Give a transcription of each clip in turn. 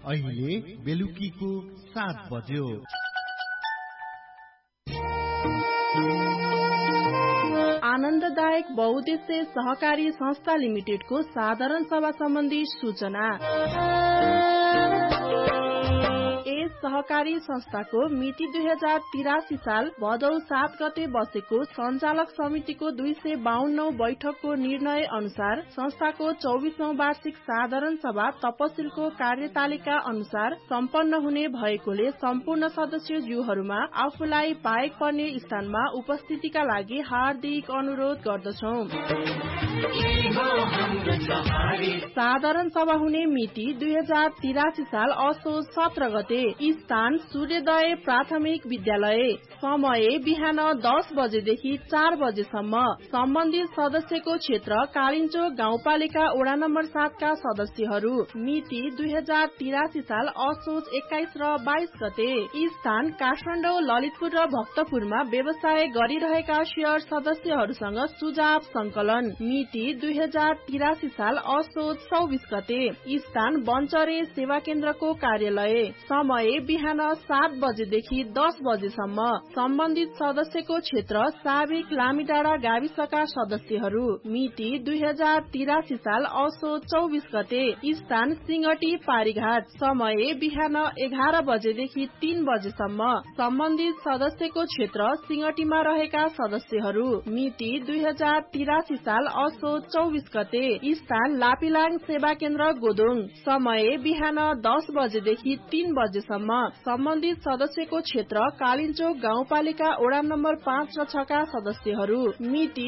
अहिले बेलुकीको 7 बज्यो। आनन्ददायक बहुउद्देश्य सहकारी संस्था लिमिटेडको साधारण सभा सम्बन्धी सूचना। यस सहकारी संस्थाको मिति 2083 साल भदौ 7 गते बसेको सञ्चालक समितिको 252 बैठकको निर्णय अनुसार संस्थाको 24औं वार्षिक साधारण सभा तपसिलको कार्यतालिका अनुसार सम्पन्न हुने भएकोले सम्पूर्ण सदस्यज्यूहरूमा आफूलाई बाहेक पर्ने स्थानमा उपस्थितिका लागि हार्दिक अनुरोध गर्दछौं। साधारण सभा हुने मिति 2083 साल असोज 17 गते। स्थान सूर्योदय प्राथमिक विद्यालय। समय बिहान 10 बजेदेखि 4 बजेसम्म। सम्बन्धित सदस्यको क्षेत्र कालिन्चोक गाउँपालिका वडा नम्बर 7 का सदस्यहरू। मिति 2083 साल असोज 21 र 22 गते। स्थान काठमाडौँ, ललितपुर र भक्तपुरमा व्यवसाय गरिरहेका शेयर सदस्यहरूसँग सुझाव संकलन। मिति 2083 साल असोज 24 गते। स्थान बन्चरे सेवा केन्द्रको कार्यालय। समय बिहान 7 बजेदेखि 10 बजेसम्म। सम्बन्धित सदस्यको क्षेत्र साबिक लामीडाँडा गाविसका सदस्यहरू। मिति 2083 साल असोज 24 गते। स्थान सिंगटी पारीघाट। समय बिहान 11 बजेदेखि 3 बजेसम्म। सम्बन्धित सदस्यको क्षेत्र सिंगटीमा रहेका सदस्यहरू। मिति 2083 साल असोज 24 गते। स्थान लापिलाङ सेवा केन्द्र गोदोङ। समय बिहान 10 बजेदेखि 3 बजेसम्म। सम्बन्धित सदस्यको क्षेत्र कालिन्चोक गाउँपालिका वडा नम्बर 5 र 6 का सदस्यहरू। मिति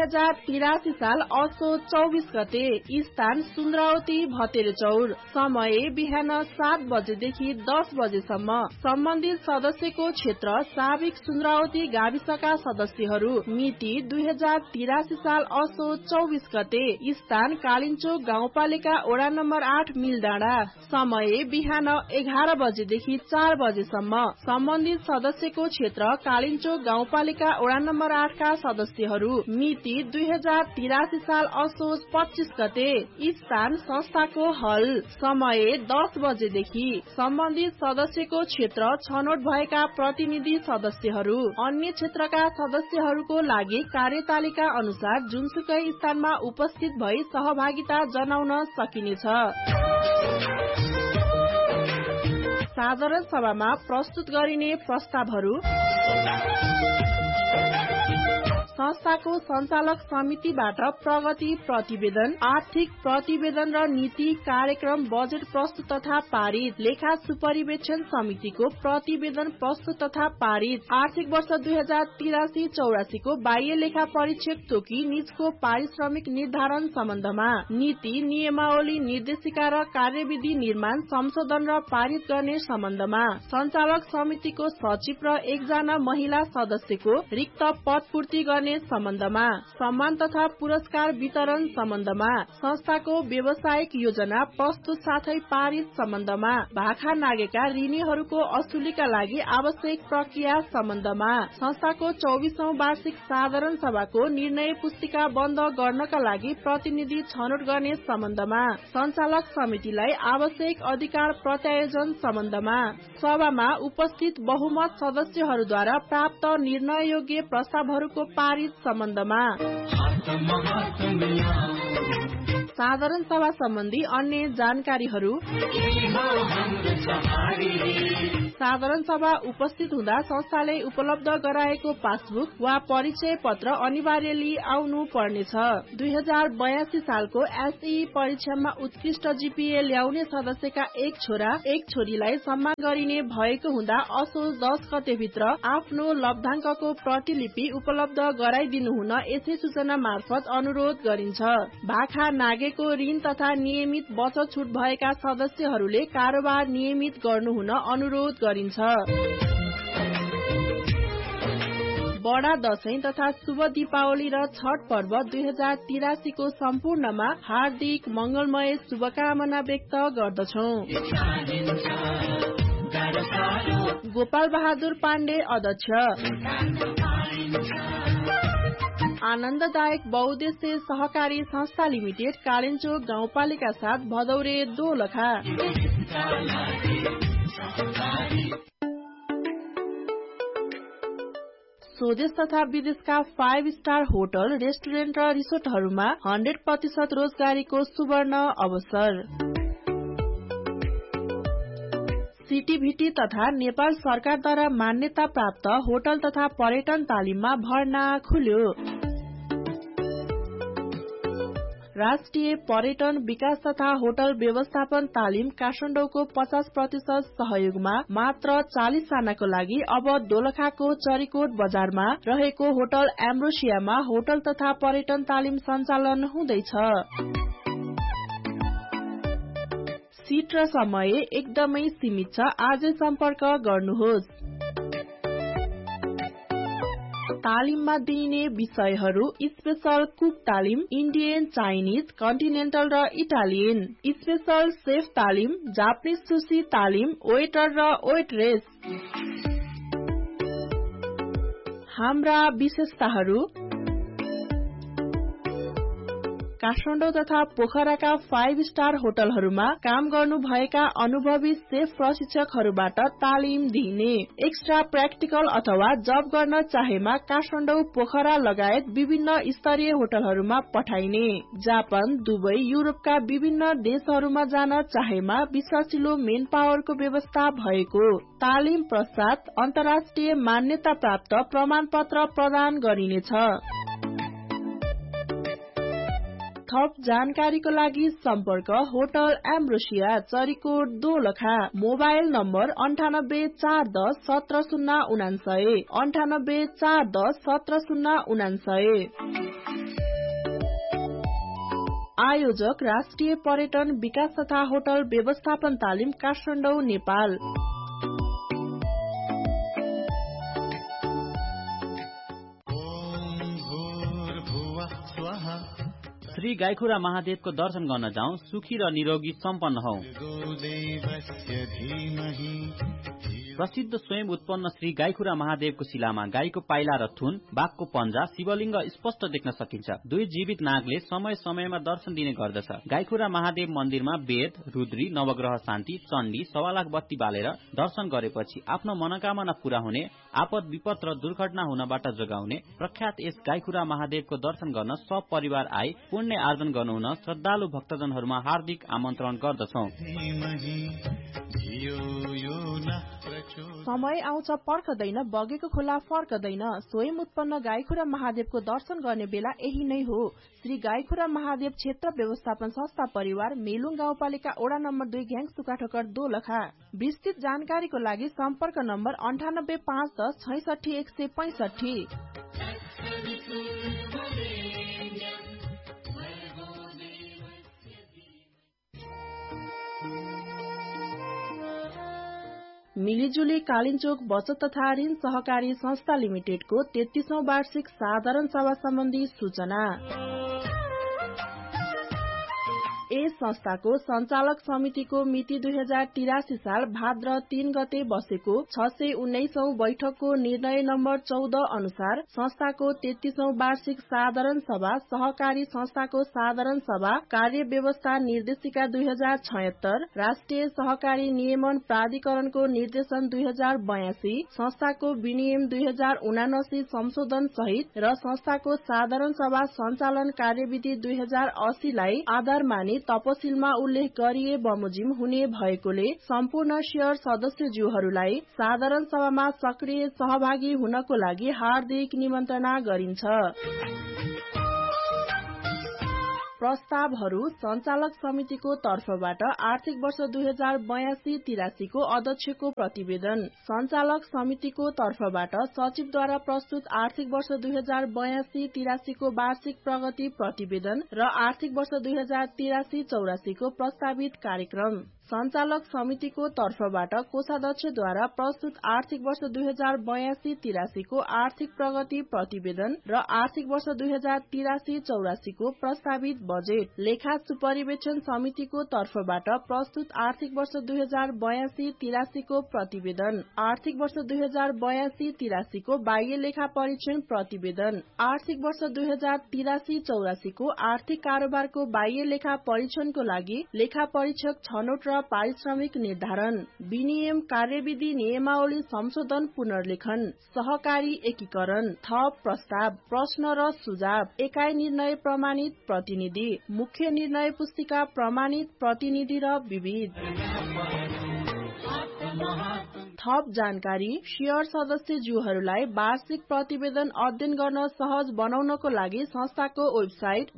2083 साल असोज 24 गते। स्थान सुन्द्रावती भतेरचौर। समय बिहान 7 बजेदेखि 10 बजेसम्म। सम्बन्धित सदस्यको क्षेत्र साबिक सुन्द्रावती गाविसका सदस्यहरू। मिति 2083 साल असोज 24 गते। स्थान कालिन्चोक गाउँपालिका वडा नम्बर 8 मिलडाँडा। समय बिहान 11 बजेदेखि 4 बजेसम्म। सम्बन्धित सदस्यको क्षेत्र कालिन्चोक गाउँपालिका वडा नम्बर 8 का सदस्यहरू। मिति 2083 साल असोज 25 गते। स्थान संस्थाको हल। समय 10 बजेदेखि। सम्बन्धित सदस्यको क्षेत्र छनौट भएका प्रतिनिधि सदस्यहरू। अन्य क्षेत्रका सदस्यहरूको लागि कार्यतालिका अनुसार जुनसुकै स्थानमा उपस्थित भई सहभागिता जनाउन सकिनेछ। साधारण सभामा प्रस्तुत गरिने प्रस्तावहरू संस्थाको सञ्चालक समितिबाट प्रगति प्रतिवेदन, आर्थिक प्रतिवेदन र नीति कार्यक्रम बजेट प्रस्तुत तथा पारित। लेखा सुपरिवेक्षण समितिको प्रतिवेदन प्रस्तुत तथा पारित। आर्थिक वर्ष 2083-84 को बाह्य लेखा परीक्षक तोकी निजको पारिश्रमिक निर्धारण सम्बन्धमा नीति नियमावली निर्देशिका र कार्यविधि निर्माण संशोधन र पारित गर्ने सम्बन्धमा सञ्चालक समितिको सचिव र 1 जना महिला सदस्यको रिक्त पद पूर्ति गर्ने सम्बन्धमा सम्मान तथा पुरस्कार वितरण सम्बन्धमा संस्थाको व्यावसायिक योजना प्रस्तुत साथै पारित सम्बन्धमा भाखा नागेका ऋणीहरूको असुलीका लागि आवश्यक प्रक्रिया सम्बन्धमा संस्थाको 24औं वार्षिक साधारण सभाको निर्णय पुस्तिका बन्द गर्नका लागि प्रतिनिधि छनौट गर्ने सम्बन्धमा सञ्चालक समितिलाई आवश्यक अधिकार प्रत्यायोजन सम्बन्धमा सभामा उपस्थित बहुमत सदस्यहरूद्वारा प्राप्त निर्णययोग्य प्रस्तावहरूको पारित सम्बन्धमा साधारण सभा सम्बन्धी अन्य जानकारीहरू साधारण सभा उपस्थित हुँदा संस्थाले उपलब्ध गराएको पासबुक वा परिचय पत्र अनिवार्य लिई आउनु पर्नेछ। 2082 सालको एसई परीक्षामा उत्कृष्ट जीपीए ल्याउने सदस्यका 1 छोरा 1 छोरीलाई सम्मान गरिने भएको हुँदा असोज 10 गते भित्र आफ्नो लब्धाङ्कको प्रतिलिपि उपलब्ध गराइदिनु हुन यसै सूचना मार्फत अनुरोध गरिन्छ। भाखा नागेको ऋण तथा नियमित बचत छुट भएका सदस्यहरूले कारोबार नियमित गर्नु हुन अनुरोध गरिन्छ। बडा दशैं तथा शुभ दीपावली र छठ पर्व 2083 को सम्पूर्णमा हार्दिक मंगलमय शुभकामना व्यक्त गर्दछौं। गोपाल बहादुर पाण्डे अध्यक्ष। आनन्ददायक बहुउद्देश्य सहकारी संस्था लिमिटेड कालिन्चोक गाउँपालिका साथ भदौरे दोलखा। स्वदेश तथा विदेशका 5 स्टार होटल, रेस्टुरेन्ट र रिसोर्टहरूमा 100% रोजगारीको सुवर्ण अवसर। सीटीभीटी तथा नेपाल सरकारद्वारा मान्यता प्राप्त होटल तथा पर्यटन तालिममा भर्ना खुल्यो। राष्ट्रिय पर्यटन विकास तथा होटल व्यवस्थापन तालिम काठमाडौँको 50% सहयोगमा मात्र 40 जनाको लागि अब दोलखाको चरीकोट बजारमा रहेको होटल एम्ब्रोसियामा होटल तथा पर्यटन तालिम सञ्चालन हुँदैछ। सीट र समय एकदमै सीमित छ, आजै सम्पर्क गर्नुहोस्। तालिममा दिइने विषयहरू स्पेशल कुक तालिम, इन्डियन, चाइनिज, कन्टिनेन्टल र इटालियन, स्पेशल सेफ तालिम, जापानिज सुशी तालिम, वेटर र वेटरेस। हाम्रा विशेषताहरू काठमाडौँ तथा पोखराका 5 स्टार होटलहरूमा काम गर्नुभएका अनुभवी सेफ प्रशिक्षकहरूबाट तालिम दिइने, एक्स्ट्रा प्र्याक्टिकल अथवा जब गर्न चाहेमा काठमाडौँ, पोखरा लगायत विभिन्न स्तरीय होटलहरूमा पठाइने, जापान, दुबई, युरोपका विभिन्न देशहरूमा जान चाहेमा विश्वासिलो मेन पावरको व्यवस्था भएको, तालिम पश्चात अन्तर्राष्ट्रिय मान्यता प्राप्त प्रमाणपत्र प्रदान गरिनेछ। थप जानकारीको लागि सम्पर्क hotel ambrosia, Charikot, Dolakha. Mobile number 9841 17099 9841 17099। आयोजक राष्ट्रिय पर्यटन विकास तथा होटल व्यवस्थापन तालिम काठमाडौँ, नेपाल। श्री गाईखुरा महादेवको दर्शन गर्न जाउँ, सुखी र निरोगी सम्पन्न हौ। प्रसिद्ध स्वयं उत्पन्न श्री गाईखुरा महादेवको शिलामा गाईको पाइला र थुन, बाघको पञ्जा, शिवलिङ्ग स्पष्ट देख्न सकिन्छ। 2 जीवित नागले समय समयमा दर्शन दिने गर्दछ। गाईखुरा महादेव मन्दिरमा वेद, रुद्री, नवग्रह शान्ति, चण्डी, 1.25 लाख बत्ती बालेर दर्शन गरेपछि आफ्नो मनोकामना पूरा हुने, आपद विपद र दुर्घटना हुनबाट जोगाउने प्रख्यात यस गाईखुरा महादेवको दर्शन गर्न सब परिवार आई पुण्य आर्जन गर्नुहुन श्रद्धालु भक्तजनहरूमा हार्दिक आमन्त्रण गर्दछौं। समय आउँछ पर्खदैन, बगेको खोला फर्कदैन। स्वयं उत्पन्न गाईखुरा महादेवको दर्शन गर्ने बेला यही नै हो। श्री गाईखुरा महादेव क्षेत्र व्यवस्थापन संस्था परिवार, मेलुङ गाउँपालिका वडा नम्बर 2, घ्याङ सुकाठोकर, दोलखा। विस्तृत जानकारीको लागि सम्पर्क नम्बर 9851 66 165। मिलिजुली कालिन्चोक बचत तथा ऋण सहकारी संस्था लिमिटेडको 33औं वार्षिक साधारण सभा सम्बन्धी सूचना। यस संस्थाको सञ्चालक समितिको मिति 2083 साल भाद्र 3 गते बसेको 619औं बैठकको निर्णय नम्बर 14 अनुसार संस्थाको 33औं वार्षिक साधारण सभा, सहकारी संस्थाको साधारण सभा, कार्य व्यवस्था निर्देशिका 2076, राष्ट्रिय सहकारी नियमन प्राधिकरणको निर्देशन 2082, संस्थाको विनियम 2079 संशोधन सहित र संस्थाको साधारण सभा सञ्चालन कार्यविधि 2080 लाई आधार मानि तपसिलमा उल्लेख गरिए बमोजिम हुने भएकोले सम्पूर्ण शेयर सदस्यज्यूहरूलाई साधारण सभामा सक्रिय सहभागी हुनको लागि हार्दिक निमन्त्रणा गरिन्छ। प्रस्तावहरू सञ्चालक समितिको तर्फबाट आर्थिक वर्ष 2082-83 को अध्यक्षको प्रतिवेदन, सञ्चालक समितिको तर्फबाट सचिवद्वारा प्रस्तुत आर्थिक वर्ष 2082-83 को वार्षिक प्रगति प्रतिवेदन र आर्थिक वर्ष 2083-84 को प्रस्तावित कार्यक्रम, सञ्चालक समितिको तर्फबाट कोषाध्यक्षद्वारा प्रस्तुत आर्थिक वर्ष 2082-83 को आर्थिक प्रगति प्रतिवेदन र आर्थिक वर्ष 2083-84 को प्रस्तावित बजेट लेखा सुपरिवेक्षण समितिको तर्फबाट प्रस्तुत आर्थिक वर्ष 2082-83 को प्रतिवेदन, आर्थिक वर्ष 2082-83 को बाह्य लेखा परीक्षण प्रतिवेदन, आर्थिक वर्ष 2083-84 को आर्थिक कारोबारको बाह्य लेखा परीक्षणको लागि लेखा परीक्षक छनौट र पारिश्रमिक निर्धारण, विनियम कार्यविधि नियमावली संशोधन पुनर्लेखन, सहकारी एकीकरण, थप प्रस्ताव, प्रश्न र सुझाव, एकाइ निर्णय प्रमाणित प्रतिनिधि, मुख्य निर्णय पुस्तिका प्रमाणित प्रतिनिधि र विविध। थप जानकारी शेयर सदस्यज्यूहरूलाई वार्षिक प्रतिवेदन अध्ययन गर्न सहज बनाउनको लागि संस्थाको website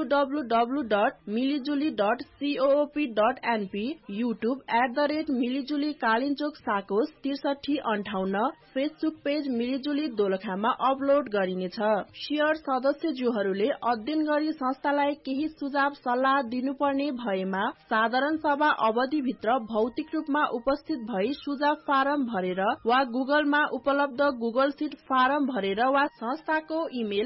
www.milijuli.coop.np, YouTube @मिलिजुली Kalinchowk साकोस 6358, Facebook page मिलिजुली दोलखामा upload गरिनेछ। शेयर सदस्यज्यूहरूले अध्ययन गरी संस्थालाई केही सुझाव सल्लाह दिनुपर्ने भएमा साधारण सभा अवधिभित्र भौतिक रूपमा उपस्थित भई सुझाव फारम भरेर वा गुगलमा उपलब्ध गुगल सीट फारम भरेर वा संस्थाको इमेल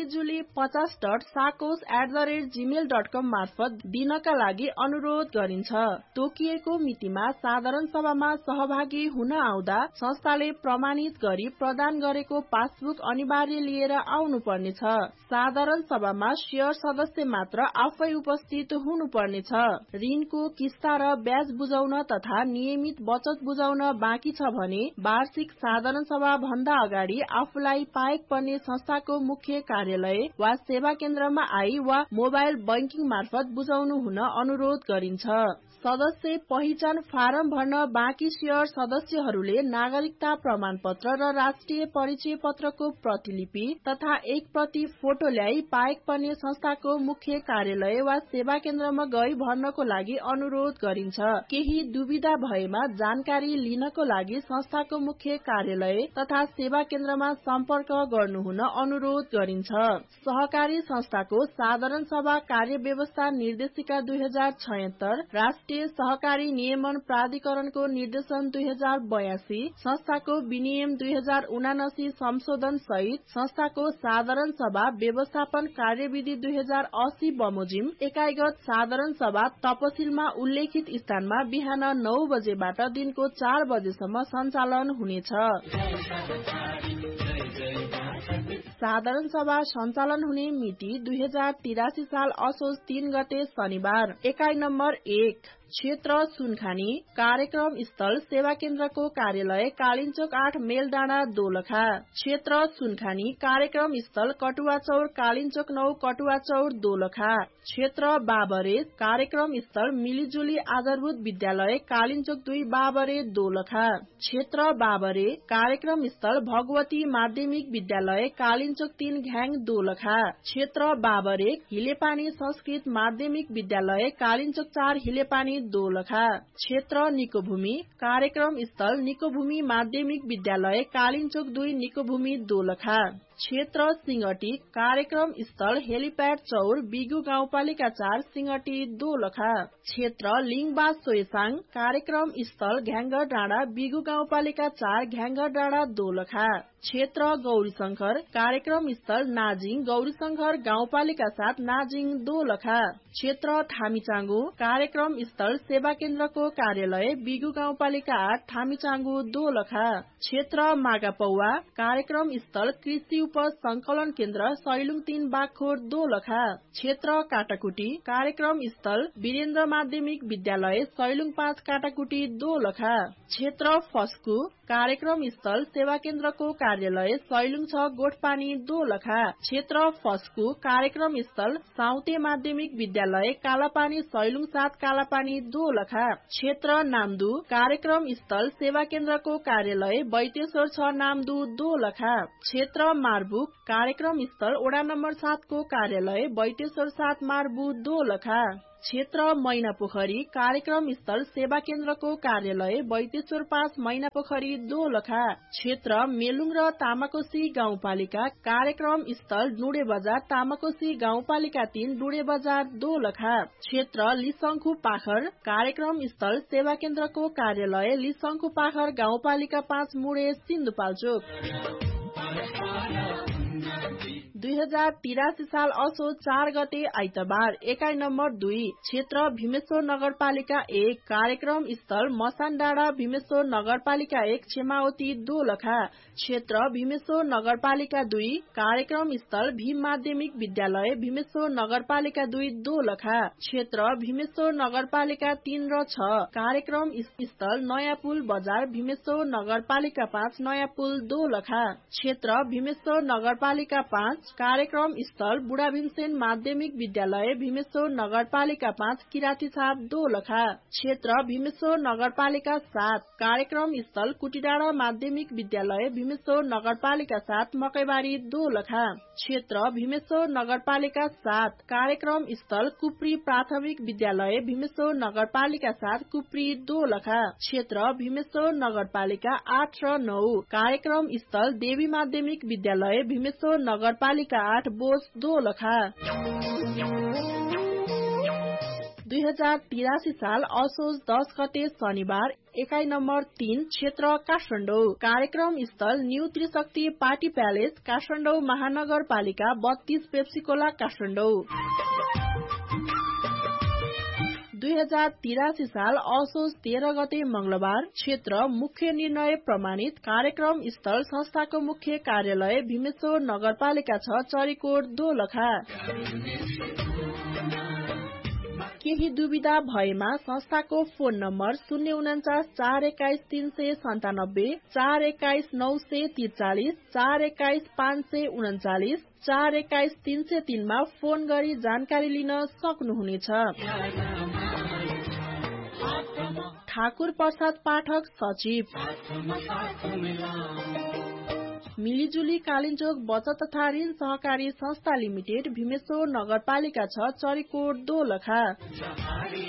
milijuli50.sakos@gmail.com मार्फत दिनका लागि अनुरोध गरिन्छ। तोकिएको मितिमा साधारण सभामा सहभागी हुन आउँदा संस्थाले प्रमाणित गरी प्रदान गरेको पासबुक अनिवार्य लिएर आउनुपर्नेछ। साधारण सभामा शेयर सदस्य मात्र आफै उपस्थित हुनुपर्नेछ। ऋणको किस्ता र ब्याज बुझाउन तथा नियमित बचत बुझाउन बाँकी छ भने वार्षिक साधारण सभा भन्दा अगाडि आफूलाई पाएक पर्ने संस्थाको मुख्य कार्यालय वा सेवा केन्द्रमा आई वा मोबाइल बैंकिङ मार्फत बुझाउनु हुन अनुरोध गरिन्छ। सदस्य पहिचान फारम भर्न बाँकी शेयर सदस्यहरूले नागरिकता प्रमाण पत्र र राष्ट्रिय परिचय पत्रको प्रतिलिपि तथा एक प्रति फोटो ल्याई पाएक पर्ने संस्थाको मुख्य कार्यालय वा सेवा केन्द्रमा गई भर्नको लागि अनुरोध गरिन्छ। केही दुविधा भएमा जानकारी लिनको लागि संस्थाको मुख्य कार्यालय तथा सेवा केन्द्रमा सम्पर्क गर्नुहुन अनुरोध गरिन्छ। सहकारी संस्थाको साधारण सभा कार्य व्यवस्था निर्देशिका 2076, राष्ट्रिय सहकारी नियमन प्राधिकरणको निर्देशन 2082, संस्थाको विनियम 2079 संशोधन सहित संस्थाको साधारण सभा व्यवस्थापन कार्यविधि 2080 बमोजिम एकाइगत साधारण सभा तपसिलमा उल्लेखित स्थानमा बिहान 9 बजेबाट दिनको 4 बजेसम्म सञ्चालन हुनेछ। साधारण सभा सञ्चालन हुने मिति 2083 साल असोज 3 गते शनिबार। एकाइ नम्बर 1 क्षेत्र सुनखानी, कार्यक्रम स्थल सेवा केन्द्रको कार्यालय कालिन्चोक 8 मेलडाँडा दोलखा। क्षेत्र सुनखानी, कार्यक्रम स्थल कटुवा चौर कालिन्चोक 9 कटुवा चौर दोलखा। क्षेत्र बाबरे, कार्यक्रम स्थल मिलिजुली आधारभूत विद्यालय कालिन्चोक 2 बाबरे दोलखा। क्षेत्र बाबरे, कार्यक्रम स्थल भगवती माध्यमिक विद्यालय कालिन्चोक 3 घ्याङ दोलखा। क्षेत्र बाबरे, हिलेपानी संस्कृत माध्यमिक विद्यालय कालिन्चोक 4 हिलेपानी दोलखा। क्षेत्र निकोभूमि, कार्यक्रम स्थल निकोभूमि माध्यमिक विद्यालय कालिन्चोक 2 निकोभूमि दोलखा। क्षेत्र सिंगटी, कार्यक्रम स्थल हेलिप्याड चौर बिगु गाउँपालिका 4 सिंगटी दोलखा। क्षेत्र लिङबा सोयसाङ, कार्यक्रम स्थल घ्याङ्गर डाँडा बिगु गाउँपालिका 4 घ्याङ्गर डाँडा दोलखा। क्षेत्र गौरीशंकर, कार्यक्रम स्थल नाजिङ गौरीशंकर गाउँपालिका 7 नाजिङ दोलखा। क्षेत्र थामीचाङ्गु, कार्यक्रम स्थल सेवा केन्द्रको कार्यालय बिगु गाउँपालिका 8 थामीचाङ्गु दोलखा। क्षेत्र मागापौवा, कार्यक्रम स्थल कृषि उप संकलन केन्द्र सैलुङ 3 बागखोर दोलखा। क्षेत्र काटाकुटी, कार्यक्रम स्थल वीरेन्द्र माध्यमिक विद्यालय सैलुङ 5 काटाकुटी दोलखा। क्षेत्र फस्कु, कार्यक्रम स्थल सेवा केन्द्रको कार्यालय सैलुङ 6 गोठपानी दोलखा। क्षेत्र फस्कु, कार्यक्रम स्थल साउते माध्यमिक विद्यालय कालापानी सैलुङ 7 कालापानी दोलखा। क्षेत्र नामदु, कार्यक्रम स्थल सेवा केन्द्रको कार्यालय बैतेश्वर 6 नामदु दोलखा। क्षेत्र मार्बुक, कार्यक्रम स्थल वडा नम्बर 7 को कार्यालय बैतेश्वर 7 मार्बु दोलखा। क्षेत्र मैनापोखरी, कार्यक्रम स्थल सेवा केन्द्रको कार्यालय बैतेश्वर 5 मैनापोखरी दोलखा। क्षेत्र मेलुङ र तामाकोसी गाउँपालिका, कार्यक्रम स्थल डुडे बजार तामाकोसी गाउँपालिका 3 डुडे बजार दोलखा। क्षेत्र लिसङ्खु पाखर, कार्यक्रम स्थल सेवा केन्द्रको कार्यालय लिसङ्खु पाखर गाउँपालिका 5 मुडे सिन्धुपाल्चोक। 2083 साल असोज 4 गते आइतबार एकाइ नम्बर 2 क्षेत्र भीमेश्वर नगरपालिका 1 कार्यक्रम स्थल मसान डाँडा भीमेश्वर नगरपालिका 1 क्षेमावती दोलखा क्षेत्र भीमेश्वर नगरपालिका 2 कार्यक्रम स्थल भीम माध्यमिक विद्यालय भीमेश्वर नगरपालिका 2 दोलखा क्षेत्र भीमेश्वर नगरपालिका 3 र 6 कार्यक्रम स्थल नयाँ पुल बजार भीमेश्वर नगरपालिका 5 नयाँ पुल दोलखा क्षेत्र भीमेश्वर नगरपालिका 5 कार्यक्रम स्थल बुढा भीमसेन माध्यमिक विद्यालय भीमेश्वर नगरपालिका 5 किराती छाप दोलखा क्षेत्र भीमेश्वर नगरपालिका 7 कार्यक्रम स्थल कुटीडाँडा माध्यमिक विद्यालय भीमेश्वर नगरपालिका 7 मकैबारी दोलखा क्षेत्र भीमेश्वर नगरपालिका 7 कार्यक्रम स्थल कुप्री प्राथमिक विद्यालय भीमेश्वर नगरपालिका 7 कुप्री दोलखा क्षेत्र भीमेश्वर नगरपालिका 8 र 9 कार्यक्रम स्थल देवी माध्यमिक विद्यालय भीमेश्वर नगरपालिका 8 बोस दोलखा 2083 साल असोज 10 गते शनिबार एकाइ नम्बर 3 क्षेत्र काठमाडौँ कार्यक्रम स्थल न्यू त्रिशक्ति पार्टी प्यालेस काठमाडौँ महानगरपालिका 32 पेप्सीकोला काठमाडौँ 2083 साल असोज 13 गते मंगलबार क्षेत्र मुख्य निर्णय प्रमाणित कार्यक्रम स्थल संस्थाको मुख्य कार्यालय भीमेश्वर नगरपालिका 6 चरीकोट दोलखा केही दुविधा भएमा संस्थाको फोन नम्बर 049 421 397 421 943 421 539 421 303 मा फोन गरी जानकारी लिन सक्नुहुनेछ। ठाकुर प्रसाद पाठक सचिव मिलिजुली कालिन्चोक बचत तथा ऋण सहकारी संस्था लिमिटेड भीमेश्वर नगरपालिका 6 चरीकोट दोलखा